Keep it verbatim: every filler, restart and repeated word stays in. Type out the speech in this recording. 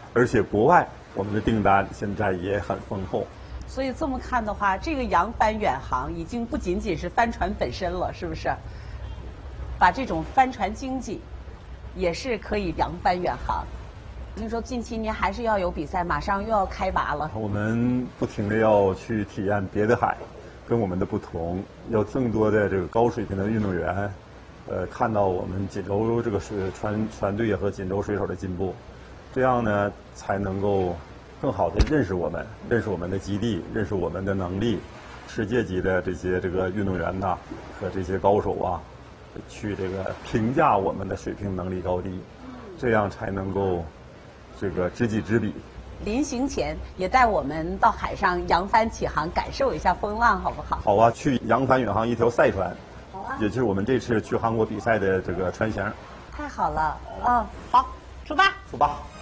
而且国外我们的订单现在也很丰厚。 所以这么看的话，这个扬帆远航已经不仅仅是帆船本身了，是不是？把这种帆船经济也是可以扬帆远航。听说近期您还是要有比赛，马上又要开拔了。 我们不停的要去体验别的海，跟我们的不同，要更多的这个高水平的运动员，呃，看到我们锦州这个水船船队和锦州水手的进步，这样呢才能够更好的认识我们，认识我们的基地，认识我们的能力，世界级的这些这个运动员呐和这些高手啊，去这个评价我们的水平能力高低，这样才能够这个知己知彼。 临行前也带我们到海上扬帆起航，感受一下风浪，好不好？ 好啊，去扬帆远航一条赛船， 好啊， 也就是我们这次去韩国比赛的这个船型。 太好了，嗯，好，出发， 出发。